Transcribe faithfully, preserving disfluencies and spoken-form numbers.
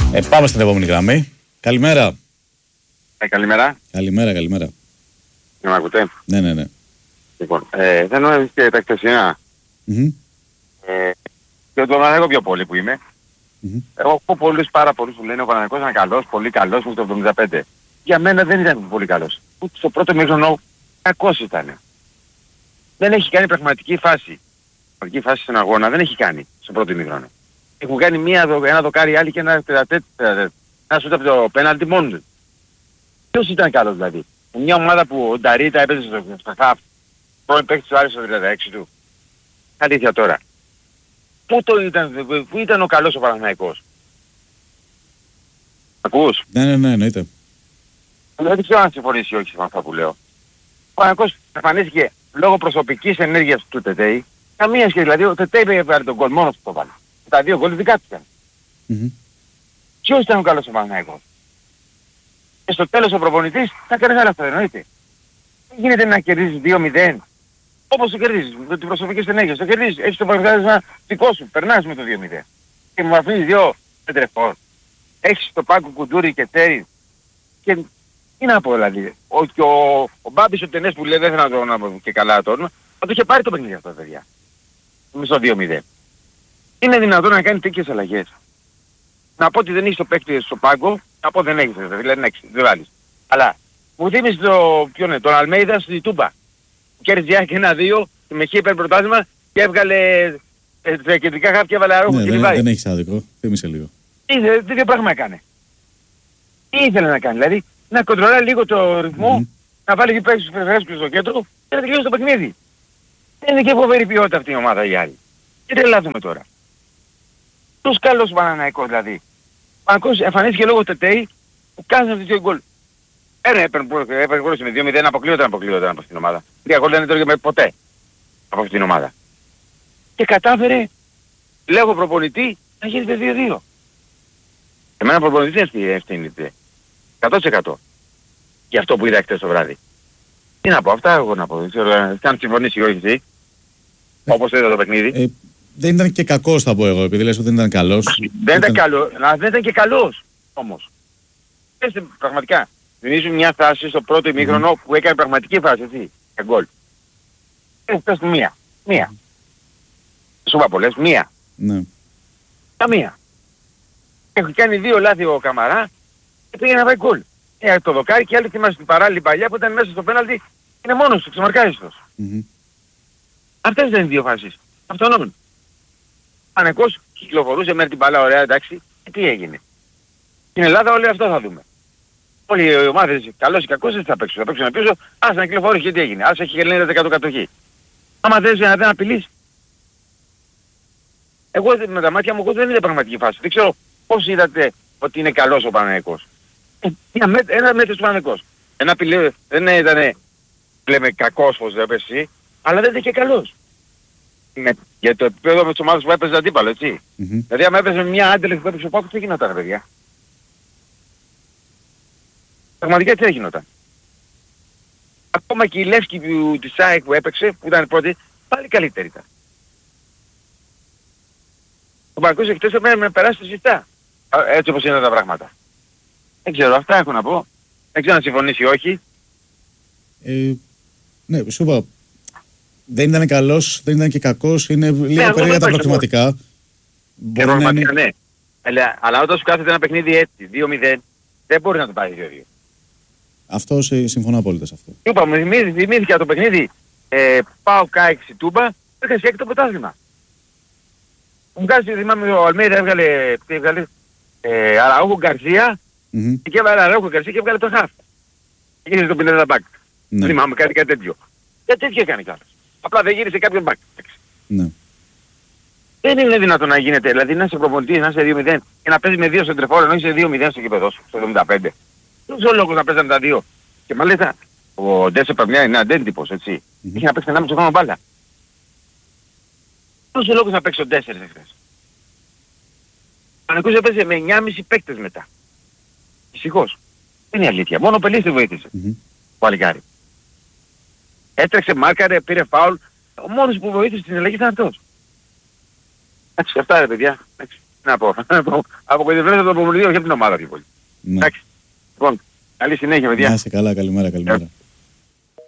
Ε, πάμε στην επόμενη γραμμή. Καλημέρα. Ε, καλημέρα. Καλημέρα, καλημέρα. Με ακούτε? Ναι, ναι, ναι. Λοιπόν, ε, θέλω να δεις και τα χτεσινά. Mm-hmm. Ε, και τον Παναθηναϊκό πιο πολύ που είμαι. Mm-hmm. Εγώ έχω πολλούς, πάρα πολλούς που λένε ο Παναθηναϊκός ήταν καλός, πολύ καλός, μου το εβδομήντα πέντε. Για μένα δεν ήταν πολύ καλός. Ούτε στο πρώτο μήχρονο κακός ήταν. Δεν έχει κάνει πραγματική φάση. Πραγματική φάση στον αγώνα δεν έχει κάνει στο πρώτο μήχρονο. Έχουν κάνει μία, ένα δοκάρι άλλοι και ένα τετατέτ, ένα σούτ από το πέναλτι μόνο του. Ποιος ήταν καλός δηλαδή? Μια ομάδα που ο Νταρίτα έπαιζε στο, στο χαφ, πρώην παίκτης του Άρη στο τριάντα έξι του. Αλήθεια τώρα. Πού, το ήταν, πού ήταν ο καλός ο Παναθηναϊκός? Ακούς? Ναι, ναι, ναι, εννοείται. Δεν ξέρω αν συμφωνήσει ή όχι με αυτά που λέω. Ο Παναθηναϊκός εμφανίστηκε λόγω προσωπικής ενέργειας του Τετέι. Καμία σχέση, δηλαδή ο Τετέι πήγε τον γκολ μόνος του το βάλει. Τα δύο γκολ δικά του ήταν. Mm-hmm. Ποιος ήταν ο καλός ο Παναθηναϊκός? Και στο τέλος ο προπονητής θα κάνει άλλο αυτό, εννοείται. Δεν γίνεται να κερδίζεις δύο μηδέν. Όπως το κερδίζεις, με την προσωπική ενέργεια. Το κερδίζεις, έχεις το παρουσιάσμα δικό σου, περνάς με το δύο μηδέν. Και μου αφήνεις δύο πεντρεφόρ. Έχεις το πάγκο Κουντούρι και Τέρι. Και τι να πω δηλαδή. Ο, και ο, ο Μπάμπης ο Τενές που λέει δεν θέλω να το να πω και καλά το όνομα, θα το είχε πάρει το παιχνίδι αυτό, παιδιά. Μισό δύο μηδέν. Είναι δυνατόν να κάνει τέτοιες αλλαγές? Να πω ότι δεν έχεις το παίκτη στο πάγκο, να πω δεν έχεις, δηλαδή δεν έχεις, δεν βάλεις. Αλλά μου θύμισε το, ποιο είναι, τον Αλμέιδα στη Τούμπα. Κέρδισε και ένα δύο, με χίπερ πρωτάθλημα και έβγαλε ε, τα κεντρικά χάπια και έβαλε Αρόχο ναι, και δεν, δεν, δεν έχεις άδικο, θύμισε λίγο. Τι, τι, τι πράγμα έκανε? Τι ήθελε να κάνει, δηλαδή να κοντρολάει λίγο το ρυθμό, mm-hmm. να βάλει και παίξεις φρέσκους στο κέντρο και να τελειώσει το παιχνίδι. Δεν είναι και φοβερή ποιότητα αυτή η ομάδα η άλλη. Τι τρελάθουμε τώρα? Τους καλός Παναθηναϊκός δηλαδή. Ο Παναθηναϊκός εμφανίστηκε λόγω Τετέι που κάνει αυτοί δύο γκολ. Ένα έπαιρνε γκολ με δύο μηδέν, αποκλείονταν, αποκλείονταν από αυτήν την ομάδα. Τρία γκολ δεν έτρωγε ποτέ από αυτήν την ομάδα. Και κατάφερε, λέγω προπονητή, να γίνεται δύο δύο. Εμένα προπονητή ευθύνεται. εκατό τοις εκατό. Για αυτό που είδα χτες το βράδυ. Τι να πω, αυτά εγώ να πω. Δεν ξέρω αν συμφωνήσει ή όχι εσύ. Ε, όπως είδα το παιχνίδι. Ε, δεν ήταν και κακός θα πω εγώ, επειδή λες ότι δεν ήταν καλός. Δεν ήταν καλός, δεν ήταν και καλός όμως. Έστε πραγματικά. Θυμίζουν μια φάση στο πρώτο ημίχρονο mm. που έκανε πραγματική φάση, έτσι, για γκολ. Έφτασε μία. Μία. Σου είπα πολλές, μία. Ναι. Καμία. Έχει κάνει δύο λάθη ο Καμαρά και πήγε να πάει γκολ. Ε, το δοκάρι και άλλη θυμάσαι την παράλληλη παλιά που ήταν μέσα στο πέναλτι, είναι μόνος του, ξεμαρκάριστος. Mm-hmm. Αυτές δεν είναι δύο φάσεις. Αυτονόμουν. Πανεκός κυκλοφορούσε με την μπάλα, ωραία, εντάξει. Και τι έγινε? Στην Ελλάδα όλοι αυτό θα δούμε. Όλοι οι ομάδες, καλός ή κακός, δεν θα παίξουν. Θα παίξουν πίσω, ας να κυκλοφορήσει και τι έγινε. Ας έχει ενενήντα τοις εκατό κατοχή. Άμα θες να δεν απειλείς. Εγώ με τα μάτια μου εγώ δεν είναι πραγματική φάση. Δεν ξέρω πώς είδατε ότι είναι καλός ο Παναθηναϊκός. Ένα μέτρο του Παναθηναϊκός. Ένα πηλέ, δεν ήταν, λέμε κακός πως δεν έπαιζε εσύ, αλλά δεν ήταν και καλός. Με, για το επίπεδο με τις ομάδες που έπαιζε αντίπαλο, έτσι. Mm-hmm. Δηλαδή άμα έπαιζε μια Άντελεχ που έπαιζε ο Πάκος, τι γινόταν, παιδιά? Πραγματικά τι γινόταν? Ακόμα και η Λεύσκη του, της ΑΕΚ που έπαιξε, που ήταν πρώτη, πάλι καλύτερη ήταν. Ο Πάκος εκτός έπρεπε να περάσει τη ζητά. Έτσι όπως είναι τα πράγματα. Δεν ξέρω, αυτά έχω να πω. Δεν ξέρω αν συμφωνήσει ή όχι. Ε, ναι, σου είπα. Δεν ήταν καλός, δεν ήταν και κακός, είναι λίγο ναι, περίεργα τα προκριματικά. Και προκριματικά είναι... ναι. Αλλά, αλλά όταν σου κάθεται ένα παιχνίδι έτσι, δύο μηδέν, δεν μπορεί να το πάει δύο δύο. Αυτό συμφωνώ απόλυτα σε αυτό. Είπα, μου θυμήθηκα το παιχνίδι ε, πάω κάξι Τούμπα, έχασε έκτο πρωτάθλημα. Μου κάνει, θυμάμαι, ο Αλμέιδα έβγαλε, έβγαλε ε, Αραούχο Γκαρσία mm-hmm. και έβγαλε Αραούχο Γκαρσία και έβγαλε το χαφ. Και γύρισε το πενήντα μπακ. Ναι. Θυμάμαι κάτι, κάτι τέτοιο. Και τέτοιο έκανε κιόλας. Απλά δεν γύρισε κάποιον μπακ. Ναι. Δεν είναι δυνατόν να γίνεται, δηλαδή να είσαι προπονητής, να είσαι δύο μηδέν και να παίζει με δύο σεντρεφόρ ενώ είσαι δύο μηδέν στο κήπεδο σου, στο εβδομήντα πέντε. Δεν ξέρω λόγος να παίζανε τα δύο. Και μάλιστα ο Ντέσε Παμιά είναι αντέντυπος, έτσι. Mm-hmm. Είχε να παίξει ενάμιση χρόνο μπάλα. Δεν ξέρω λόγος να παίξει ο Ντέσσερ εχθές. Ο Παναθηναϊκός έπαιζε με εννιάμισι παίκτες μετά. Δυστυχώς. Δεν είναι αλήθεια. Μόνο ο Πελίστη βοήθησε. Mm-hmm. Ο Αλικάρη. Έτρεξε, μάρκαρε, πήρε φάουλ. Ο μόνος που βοήθησε στην αλλαγή ήταν αυτός. Εντάξει, αυτά ρε παιδιά. Εντάξει. Να πω. Απογοητευμένος από τον προπονητή, όχι από την ομάδα πιο πολύ. Ναι. Εντάξει. Λοιπόν, καλή συνέχεια, παιδιά. Να είσαι καλά, καλημέρα, καλημέρα.